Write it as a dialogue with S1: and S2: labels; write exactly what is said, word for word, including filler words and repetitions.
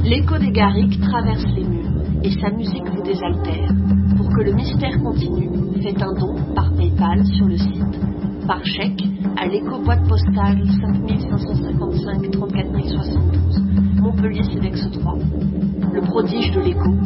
S1: L'écho des Garrigues traverse les murs et sa musique vous désaltère. Pour que le mystère continue, faites un don par PayPal sur le site, par chèque à l'écho boîte postale cinq cinq cinq cinq trente-quatre mille soixante-douze, Montpellier Cedex trois. Le prodige de l'écho,